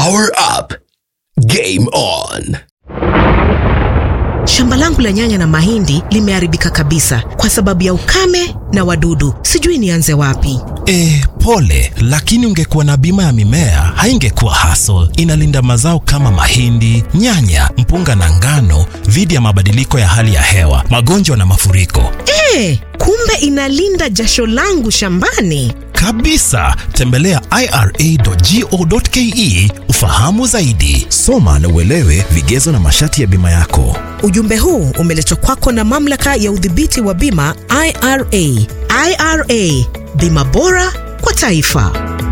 Power up. Game on. Shamba langu la nyanya na mahindi limeharibika kabisa kwa sababu ya ukame na wadudu. Sijui nianze wapi. Pole, lakini ungekuwa na bima ya mimea, haingekuwa hassle. Inalinda mazao kama mahindi, nyanya, mpunga na ngano dhidi ya mabadiliko ya hali ya hewa, magonjwa na mafuriko. Kumbe inalinda jasho langu shambani. Kabisa, tembelea ira.go.ke ufahamu zaidi. Soma na uelewe vigezo na masharti ya bima yako. Ujumbe huu umeletwa kwako na mamlaka ya udhibiti wa bima IRA. IRA, bima bora kwa taifa.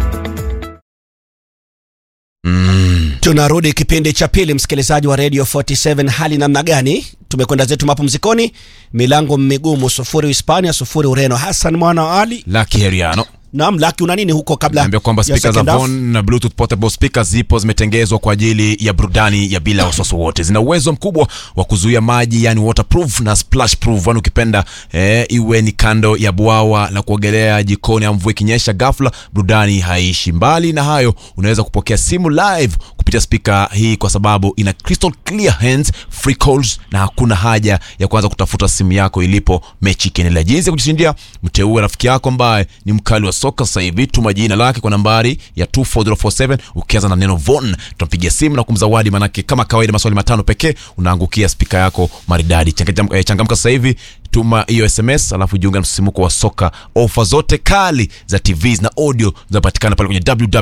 Tunarudi kipindi cha pili, msikilizaji wa Radio 47. Hali namna gani? Tumekwenda zetu mapumzikoni. Milango migumu, 0 Hispania 0 Ureno. Hassan mwana wa Ali, Lucky Heriano. Naam, Lucky, una nini huko kabla? Naambia kwamba speakers za Von na Bluetooth portable speakers zipo, zimetengezwa kwa ajili ya burudani ya bila wasiwasi wote. Zina uwezo mkubwa wa kuzuia maji, yani waterproof na splash proof. Wanu ukipenda iwe ni kando ya bwawa la kuogelea, jikoni, mvua ikinyesha ghafla, burudani haishi. Mbali na hayo, unaweza kupokea simu live kupitia speaker hii kwa sababu ina crystal clear hands free calls na hakuna haja ya kuanza kutafuta simu yako ilipo mechi ikiendelea. Jinsi ya kujishindia, mteue rafiki yako ambaye ni mkali wa soka sasa hivi. Tuma jina lake kwa nambari ya 24047 ukianza na neno Von, tutampigia simu na kumzawadi. Manake kama kawaida maswali 5 pekee unaangukia speaker yako maridadi. Changamka sasa hivi, tuma hiyo SMS alafu jiunga na msimuko wa soka. Ofa zote kali za TVs na audio zinapatikana pale kwenye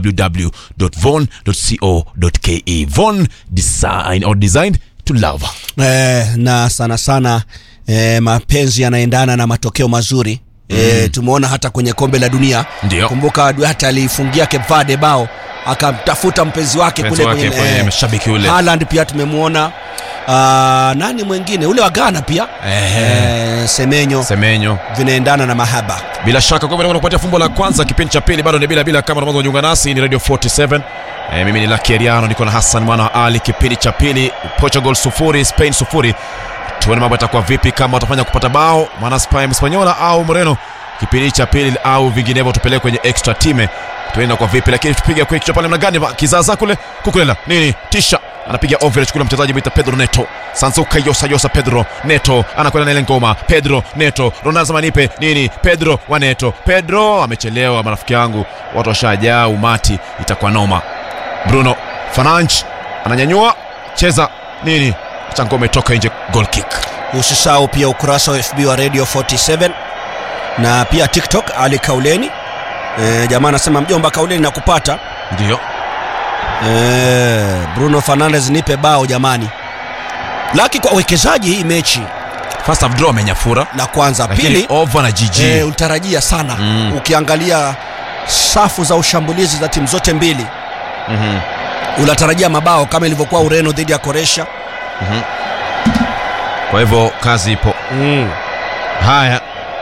www.von.co.ke. Von, design or designed to love. Na sana mapenzi yanaendana na matokeo mazuri. Tumeona hata kwenye kombe la dunia. Ndiyo. Kumbuka hata alifungia Cape Verde bao, akamtafuta mpenzi wake kule kwenye mashabiki ule. Haaland pia tumemuona. Nani mwingine ule wa Ghana pia? Semenyo. Vinaendana na mahaba. Bila shaka kwa hivyo kupatia fumbo la kwanza kipindi cha pili bado ni bila kama unaweza kujiunga nasi. Ni Radio 47. Mimi ni Lucky Heriano, niko na Hassan mwana wa Ali. Kipindi cha pili, Portugal 0 Spain 0. Tuone mambo yatakuwa vipi, kama watafanya kupata bao maana Spain Mspanyola au Moreno kipindi cha pili, au vinginevyo tupeleke kwenye extra time. Tuenda kwa vipi, lakini tupige quick shot pale mna gani kizaza kule kukulela nini tisha anapiga over chukua mchezaji mwita Pedro Neto. Sanzuka yosa Pedro Neto anakwenda na ile ngoma. Pedro Neto, Ronaldo manipe nini, Pedro wa Neto. Pedro amechelewa marafiki yangu, watu washajaa umati, itakuwa noma. Bruno Fernandes ananyanyua, cheza nini, chango umetoka nje, goal kick. Usisahau pia ukurasa wa FB wa Radio 47 na pia TikTok Ali Kauleni. Jamaa anasema mjomba Kauleni nakupata. Ndio. Bruno Fernandes nipe bao jamani. Laki kwa uwekezaji hii mechi. First half draw amenyafura la kwanza, pili over na GG. Utarajia sana ukiangalia safu za ushambulizi za timu zote mbili. Unatarajia mabao kama ilivyokuwa Ureno dhidi ya Croatia. Kwa hivyo kazi ipo. Haya,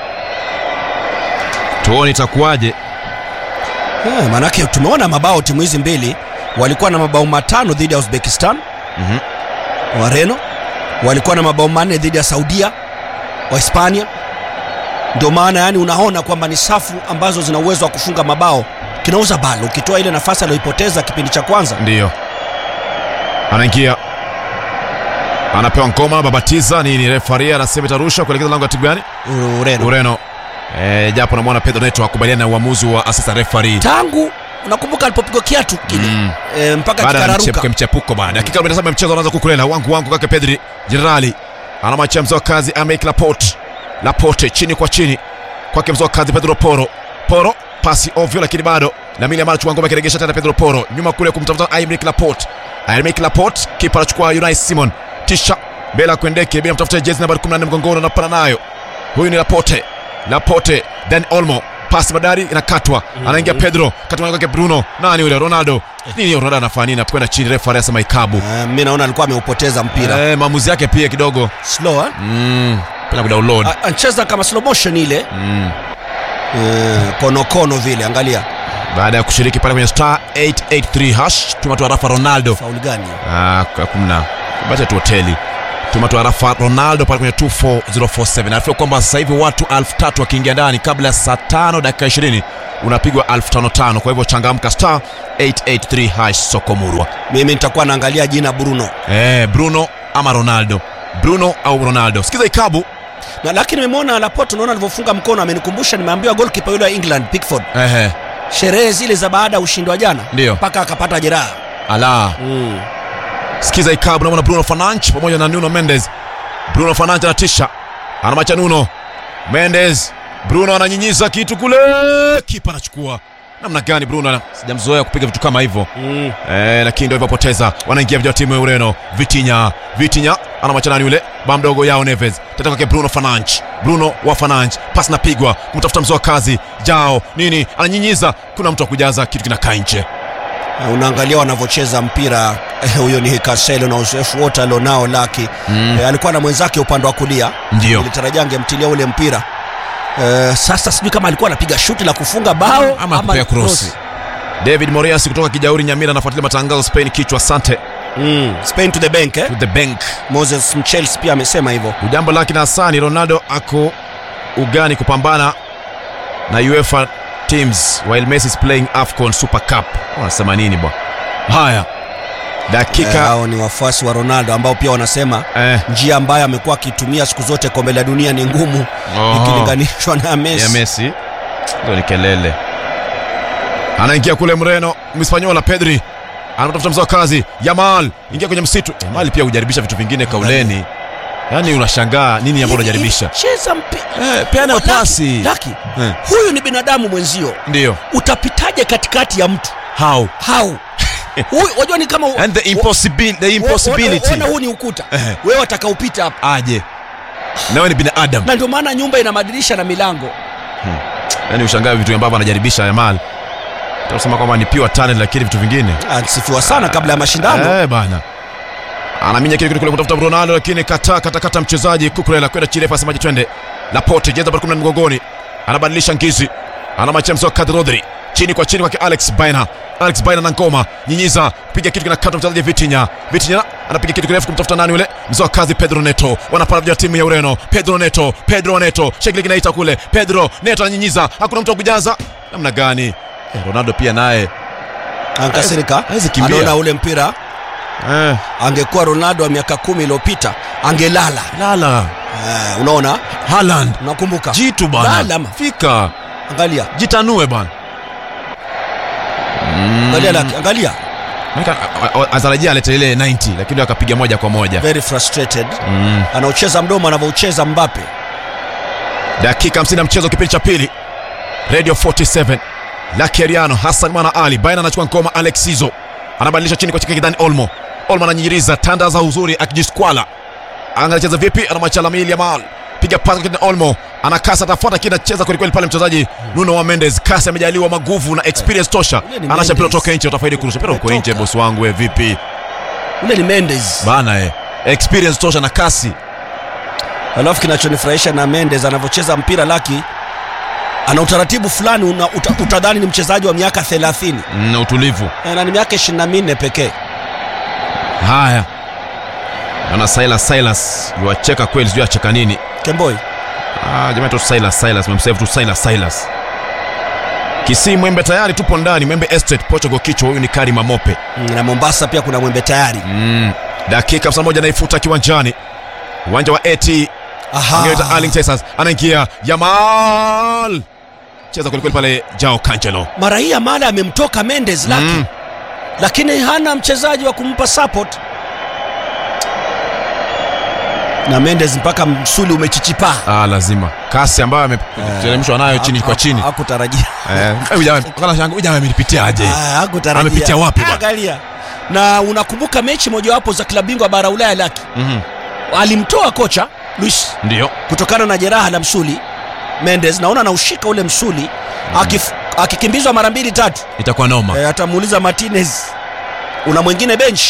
tuone itakuwaje. Manake tumeona mabao timu hizi mbili walikuwa na mabao 5 dhidi ya Uzbekistan. Wareno walikuwa na mabao 4 dhidi ya Saudia wa Hispania. Ndio maana yani unaona kwamba ni safu ambazo zina uwezo wa kufunga mabao kinauza balo, ukitoa ile nafasi aliyoipoteza kipindi cha kwanza. Ndio. Anaingia, anapewa ngoma, babatiza nini, refaria anasema itarusha kuelekea lango la timu gani? Ureno. Japo namuona Pedro Neto hakubaliana na uamuzi wa assistant referee. Tangu unakumbuka alipopigwa kiatu kile mpaka kikararuka. Mchepuko baada dakika 47 mchezo unaanza kukulela. Wangu kaka Pedri Generali anamwachia mzoa kazi Amek Laporte chini kwa chini kwake mzoa kazi Pedro Porro pasi ovyo, lakini bado Lamine Yamal chukua ngoma kiregesha tena Pedro Porro nyuma kule kumtafuta Amek Laporte kipa anachukua Unai Simon tisha Bela Kwendeke bila mtafuta jezi namba 14 mgongoni na pana nayo. Huyu ni Laporte then Olmo pasi madari inakatwa. Anaingia Pedro katwa kwake Bruno, nani yule Ronaldo nini, Ronaldo anafanya nini, anakwenda chini, refa anasema ikabu. Mimi naona alikuwa ameupoteza mpira. Maamuzi yake pia kidogo slow pena kudownload, anacheza kama slow motion ile kono vile. Angalia baada ya kushiriki pale kwenye star 883 hash tumatoa Rafa Ronaldo. Faul gani? Kuna bacha tu hoteli Tuma tu arafa Ronaldo pale kwenye 24047. Nafikiri kwamba sasa hivi watu 3000 wakiingia ndani kabla ya saa 5 dakika 20 unapigwa 1500. Kwa hivyo changamka star 883 hash Sokomurwa. Mimi nitakuwa naangalia jina Bruno. Bruno ama Ronaldo. Bruno au Ronaldo. Sikiza ikabu. Na lakini nimemwona Laporte, unaona alivyofunga mkono, amenikumbusha nimeambiwa goalkeeper yule wa England Pickford. Sherehe zile za baada ya ushindi wa jana mpaka akapata jeraha. Ala. Sikiza ikabu, naona Bruno Fernandes pamoja na Nuno Mendes. Bruno Fernandes anatisha. Anamacha Nuno Mendes. Bruno ananyinyiza kitu kule. Kipa anachukua. Namna gani Bruno? Sijamzoea kupiga vitu kama hivyo. Lakini ndio hivyo, wanaingia vijana timu ya Ureno. Vitinha anamacha nani yule? Bamdogo yao Neves. Tatoka kwa Bruno Fernandes. Bruno wa Fernandes. Pasi napigwa kumtafuta mzoa kazi. Jao nini? Ananyinyiza. Kuna mtu akujaza kitu kinakaa nje. Unaangalia wanavyocheza mpira. Huyo ni Cancelo na uzoefu wote alionao Lucky. Alikuwa na mwenzake upande wa kulia. Nilitarajia angemtilia ule mpira. Sasa sijui kama alikuwa anapiga shuti la kufunga bao ama kupea cross. David Morias kutoka Kijauri Nyamira anafuatilia matangazo Spain kichwa. Asante. Spain to the bank To the bank. Moses Mchels pia amesema hivyo. Ujambo laki na Hasani, Ronaldo ako ugani kupambana na UEFA teams while Messi is playing AFCON Super Cup. Wanasema nini bwana? Haya. Dakika hao ni wafuasi wa Ronaldo ambao pia wanasema njia ambayo amekuwa akitumia siku zote kombe la dunia ni ngumu ikilinganishwa na Messi. Ya Messi ndio ni kelele. Anaingia kule Mreno, Mhispaniola Pedri. Anatafuta mzoa kazi. Yamal ingia kwenye msitu. Yamal pia hujaribisha vitu vingine kauleni. Yaani unashangaa nini ambacho unajaribisha. Cheza mpira. Peana pasi. Lucky. Huyu ni binadamu mwenzio. Ndio. Utapitaje katikati ya mtu? How? Huyu wajua ni kama and the impossibility. Ona huu ni ukuta. Wewe watakaupita hapa. Aje. Nawe ni binadamu. Na ndio maana nyumba ina madirisha na milango. Yaani ushangaa vitu ambavyo anajaribisha Yamal. Tunasema kwamba ni pure talent lakini vitu vingine. Anasifiwa sana kabla ya mashindano. Bana. Anaminya kile kule kutafuta Ronaldo lakini kata mchezaji Kukurela kwenda Chirefa asemaje twende. Laporte jeza bado kuna mgongoni. Anabadilisha ngizi. Anamachia mzoa Rodri. Chini kwa Alex Baina na ngoma nyinyiza piga kitu kinakata mchezaji Vitinha anapiga kitu kirefu kumtafuta nani yule mzoa kazi Pedro Neto. Wanapanda vya timu ya Ureno. Pedro Neto shekili kinaita kule. Pedro Neto ananyinyiza, hakuna mtu kujaza. Namna gani? Ronaldo pia naye ankasirika, anaona ule mpira. Angekuwa Ronaldo wa miaka 10 iliyopita angelala. Unaona? Haaland. Unakumbuka? Jitu bana. Fika. Angalia. Jitanue bana. Angalia. Azarajia alete ile 90 lakini akapiga moja kwa moja. Very frustrated. Anaocheza mdomo anavyocheza Mbappe. Dakika 50 mchezo kipindi cha pili. Radio 47. Lucky Ariano, Hassan Mwana Ali, Baina anachukua ngoma Alexizo. Anabadilisha chini kwa Kidani Olmo. Olmo ananyiriza tanda za uzuri akijiskwala. Anacheza vipi? Anamwacha Lamine Yamal. Piga pasi kwa Olmo. Anakasa tafuta kinacheza kweli kweli pale mchezaji Nuno wa Mendes. Kasi amejaliwa maguvu na experience tosha. Anaacha mpira toka nje, utafaidi kurusha mpira uko nje boss wangu wewe vipi? Ule ni Mendes. Bana experience tosha na kasi. Alafu kinachonifurahisha na Mendes anavyocheza mpira Lucky, ana utaratibu fulani utadhani ni mchezaji wa miaka 30. Na utulivu. Na ni miaka 24 pekee. Haya. Ana Silas yuacheka kweli, sijui acheka nini. Kemboi. Jamaa tu Silas memsave tu Silas. Kisii Mwembe tayari tupo ndani. Mwembe Estate Portugal kichwa, huyu ni Karim Amope. Na Mombasa pia kuna Mwembe tayari. Dakika 51 naifuta kiwanjani. Uwanja wa AT. Ngeta Arling Texas anaingia Yamal. Cheza kweli kweli pale Jao Cancelo. Mara hii Yamal amemtoka Mendes Lucky. Lakini hana mchezaji wa kumpa support. Na Mendes mpaka msuli umechichipa. Lazima. Kasi ambayo ameteremshwa nayo chini kwa chini. Hakutarajia. Huyu jamaa amenipitia aje? Hakutarajia. Amepitia wapi bwana? Angalia. Na unakumbuka mechi mojawapo za klabu bingwa bara Ulaya Lucky. Alimtoa kocha Luis. Ndio. Kutokana na jeraha la msuli. Mendes naona anaushika ule msuli. Akikimbizwa mara 2-3 itakuwa noma. Atamuuliza Martinez, una mwingine bench?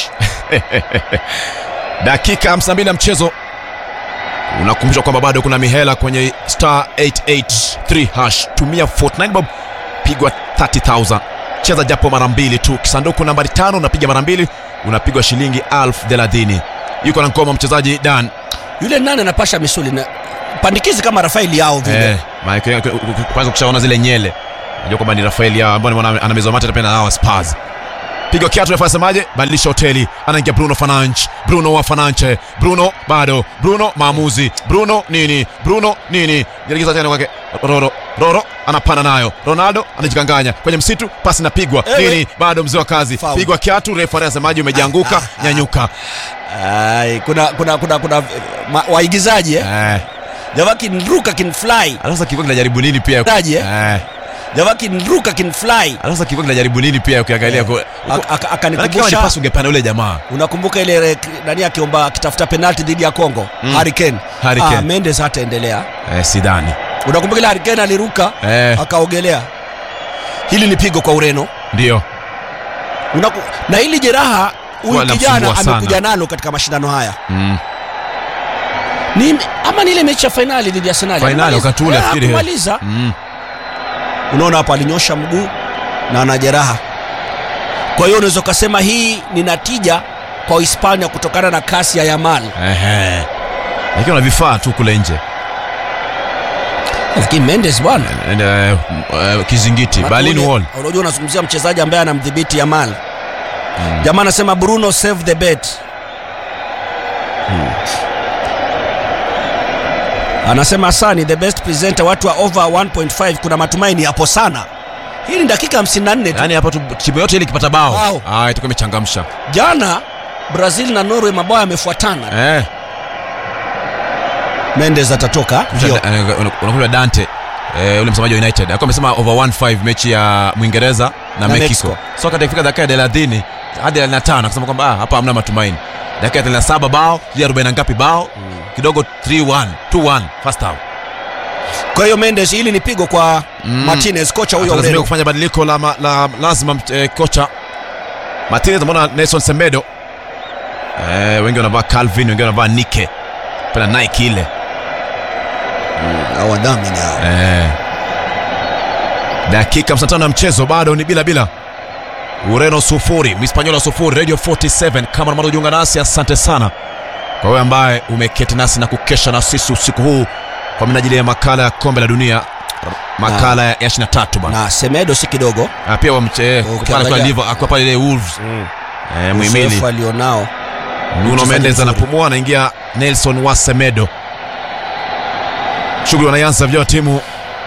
Dakika 52 ya mchezo. Unakumbusha kwamba bado kuna mihela kwenye star 883 hash. Tumia Fortnite bob, pigwa 30,000. Cheza japo mara 2 tu. Kisanduku nambari 5 unapiga mara 2 unapigwa shilingi 1030. yuko na ngoma mchezaji Dan. Yule nani anapasha misuli na pandikizi kama Rafael yao vile. Kwanza kushaona zile nyele. Unajua kwamba ni Rafael yao ambaye nimeona ana mezo mate tena na Spurs. Pigo kiatu refa semaje? Badilisha hoteli. Anaingia Bruno Fernandes. Bruno wa Fernandes. Bruno bado. Bruno maamuzi. Bruno nini? Gerageza tena kwake. Roro anapanda nayo. Ronaldo anajikanganya kwenye msitu, pasi inapigwa. Nini? Bado mzee wa kazi. Pigwa kiatu refa anasemaje? Umejianguka, nyanyuka. Kuna waigizaji Jamaa kinruka kinfly. Sasa kivuko kinajaribu nini pia? Jamaa kinruka kinfly. Sasa kivuko kinajaribu nini pia ukiangalia akanikumbusha pasi ungepanda yule jamaa. Unakumbuka ile nani akiomba akitafuta penalty dhidi ya Kongo? Harry Kane. Mendes hataendelea. Sidhani. Unakumbuka ile Harry Kane aliruka akaogelea. Hili ni pigo kwa Ureno. Ndio. Na hili jeraha huyu kijana amekuja nalo katika mashindano haya. Ni ile mechi ya finali dhidi ya Arsenal. Finali wakati ule nafikiri. Kumaliza. Unaona hapa alinyosha mguu na ana jeraha. Kwa hiyo unaweza kusema hii ni natija kwa Hispania kutokana na kasi ya Yamal. Lakini ana vifaa tu kule nje. Lakini Mendes bwana kizingiti Berlin Wall. Unajua unazungumzia mchezaji ambaye anamdhibiti Yamal. Jamaa anasema Bruno save the bet. Anasema Sani the best presenter, watu wa over 1.5 kuna matumaini hapo sana. Hii ni dakika 54 tu. Yaani hapa timu yote ile ikipata bao. Itakuwa imechangamsha. Jana Brazil na Norway mabao yamefuatana. Mendes atatoka. Unakuwa Dante ule msemaji wa United alikuwa amesema over 1.5 mechi ya Muingereza na Mexico. So katika dakika ya 30 hadi 35 akasema kwamba hapa hamna matumaini. Dakika ya 37 bao, 40 ngapi bao? Kidogo 3-1, 2-1 first half. Kwa hiyo Mendes hili ni pigo kwa Martinez, kocha huyo Ureno. Lazima kufanya badiliko lazima kocha Martinez. Mbona Nelson Semedo wengi wanavaa Calvin, wengi wanavaa Nike. Pena Nike ile. Awadhamini hao. Dakika 55 ya mchezo bado ni bila. Ureno 0, Hispaniola 0. Radio 47 kama mara ujiunga nasi, asante sana kwa wewe ambaye umeketi nasi na kukesha na sisi usiku huu kwa minajili ya makala ya kombe la dunia, makala ya 23 bwana. Na Semedo si kidogo. Pia pale kwa liver akwa pale ile Wolves. Muhimili alionao. Nuno Mendes anapumua, anaingia Nelson wa Semedo. Shughuli wanaanza vya timu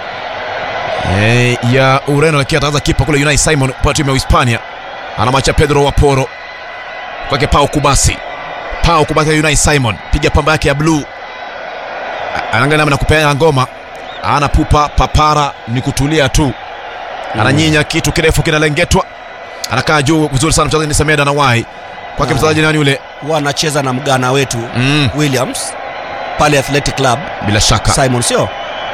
ya Ureno, lakini ataanza kipa kule Unai Simon kwa timu ya Hispania. Anamacha Pedro wa Porro kwake Pau Kubasi Unai Simon, piga pamba yake ya blue. Anaangalia namna kupeana ngoma. Ana pupa papara ni kutulia tu. Ananyinya kitu kirefu kinalengetwa. Anakaa juu vizuri sana mchezaji ni Semedo, anawahi kwake mchezaji nani yule? Wanacheza na mgana wetu Williams pale Athletic Club. Bila shaka Simon sio?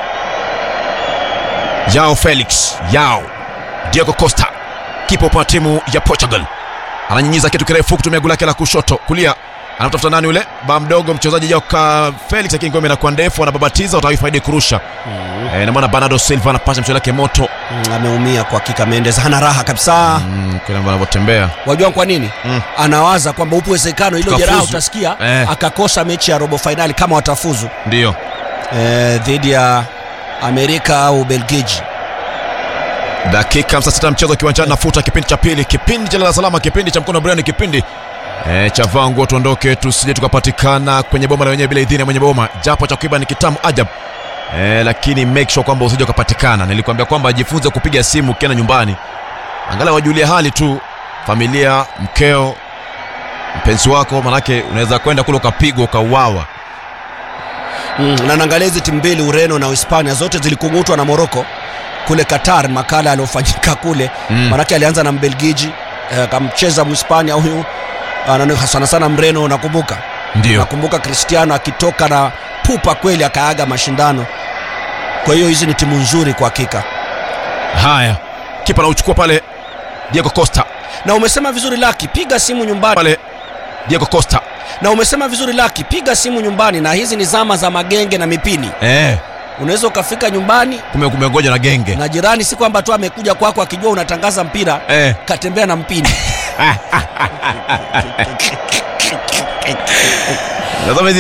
Joao Felix, Diego Costa, kipa kwa timu ya Portugal. Ananyinyiza kitu kirefu kutumia gula yake la kushoto. Kulia anatafuta nani yule? Ba mdogo mchezaji Joao Felix, lakini ngome inakuwa ndefu, anababatiza, utafaidi kurusha. Na maana Bernardo Silva anapasha mchezo wake moto. Ameumia kwa hakika Mendes, hana raha kabisa. Kile ambao anatembea. Wajua kwa nini? Anawaza kwamba upo uwezekano hilo jeraha utasikia akakosa mechi ya robo finali kama watafuzu. Ndio. Dhidi ya Amerika au Belgiji. Dakika 56 mchezo kiwanjani, nafuta kipindi cha pili, kipindi cha la salama, kipindi cha mkono Brian, kipindi cha vangu tuondoke tusije tukapatikana kwenye boma la wenyewe bila idhini ya mwenye boma, japo cha kuiba ni kitamu ajab. Lakini make sure kwamba usije ukapatikana. Nilikwambia kwamba jifunze kupiga simu ukienda nyumbani, angalau wajulie hali tu familia, mkeo, mpenzi wako, manake unaweza kwenda kule ukapigwa ukauawa. Na naangalia hizi timu mbili Ureno na Hispania zote zilikungutwa na Morocco kule Qatar, makala aliyofanyika kule. Manake alianza na Mbelgiji, akamcheza Mhispania huyu sana Mreno, nakumbuka. Ndio. Nakumbuka Cristiano akitoka na pupa kweli akaaga mashindano. Kwa hiyo hizi ni timu nzuri kwa hakika. Haya, kipa anauchukua pale Diego Costa. Na umesema vizuri Lucky, piga simu nyumbani pale Diego Costa. Na umesema vizuri Lucky, piga simu nyumbani, na hizi ni zama za magenge na mipini. Unaweza ukafika nyumbani kumengoja na genge. Na jirani si kwamba tu amekuja kwako akijua unatangaza mpira, katembea na mpini. Lazima